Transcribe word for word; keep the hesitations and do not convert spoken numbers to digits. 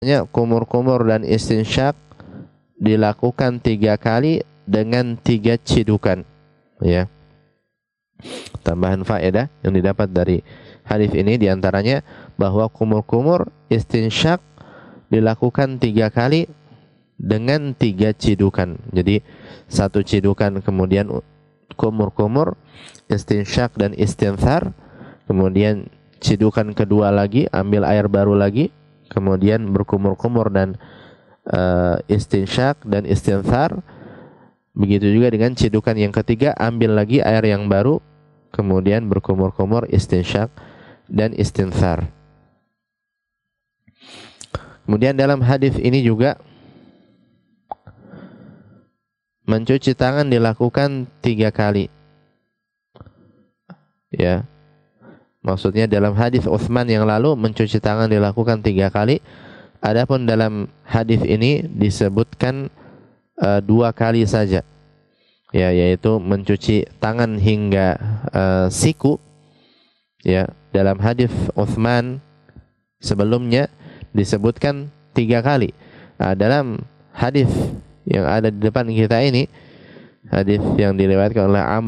kumur-kumur dan istinsyak dilakukan tiga kali dengan tiga cidukan, ya. Tambahan faedah yang didapat dari hadis ini diantaranya bahwa kumur-kumur istinsyak dilakukan tiga kali dengan tiga cidukan. Jadi satu cidukan, kemudian kumur-kumur, istinsyak dan istinthar, kemudian cidukan kedua lagi, ambil air baru lagi, kemudian berkumur-kumur dan uh, istinsyak dan istinthar. Begitu juga dengan cidukan yang ketiga, ambil lagi air yang baru, kemudian berkumur-kumur, istinsyak dan istinthar. Kemudian dalam hadis ini juga mencuci tangan dilakukan tiga kali, ya. Maksudnya dalam hadis Utsman yang lalu mencuci tangan dilakukan tiga kali. Adapun dalam hadis ini disebutkan uh, dua kali saja, ya, yaitu mencuci tangan hingga uh, siku, ya. Dalam hadis Utsman sebelumnya disebutkan tiga kali. Nah, dalam hadis yang ada di depan kita ini, hadis yang diriwayatkan oleh Amr